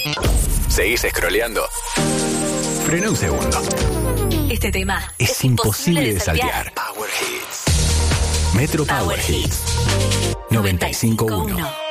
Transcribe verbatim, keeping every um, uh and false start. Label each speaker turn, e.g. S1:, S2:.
S1: ¿Seguís scrolleando? Frena un segundo.
S2: Este tema
S1: Es,
S2: es
S1: imposible
S2: imposible
S1: de
S2: de
S1: saltear.
S2: saltear.
S1: Power Hits. Metro Power,
S2: Power
S1: Hits.
S2: Hits.
S1: noventa y cinco punto uno.
S2: uno.